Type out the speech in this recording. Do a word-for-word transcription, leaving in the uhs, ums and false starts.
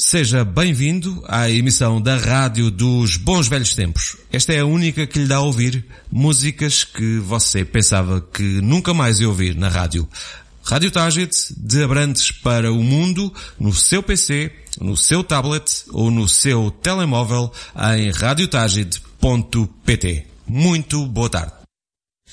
Seja bem-vindo à emissão da Rádio dos Bons Velhos Tempos. Esta é a única que lhe dá a ouvir músicas que você pensava que nunca mais ia ouvir na rádio. Rádio Tágete, de Abrantes para o mundo, no seu P C, no seu tablet ou no seu telemóvel em rádio tágete ponto pt. Muito boa tarde.